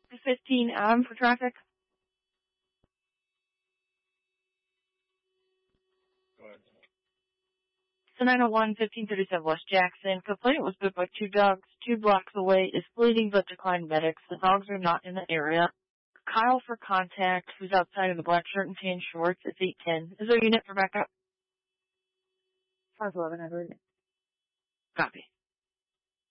15 Adam for traffic. Go ahead. So 901, 1537 West Jackson. Complainant was bit by two dogs 2 blocks away, is bleeding but declined medics. The dogs are not in the area. Kyle for contact, who's outside in the black shirt and tan shorts. It's 810. Is there a unit for backup? 511, Edward. Copy.